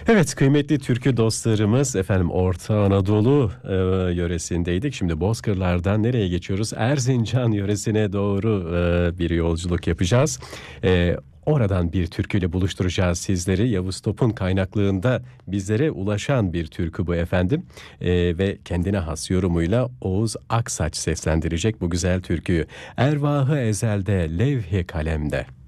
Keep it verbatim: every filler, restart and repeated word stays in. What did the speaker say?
Evet, kıymetli türkü dostlarımız, efendim Orta Anadolu e, yöresindeydik. Şimdi Bozkırlardan nereye geçiyoruz? Erzincan yöresine doğru e, bir yolculuk yapacağız. E, oradan bir türküyle buluşturacağız sizleri. Yavuz Top'un kaynaklığında bizlere ulaşan bir türkü bu efendim. E, ve kendine has yorumuyla Oğuz Aksaç seslendirecek bu güzel türküyü. Ervahı ezelde levh-i kalemde.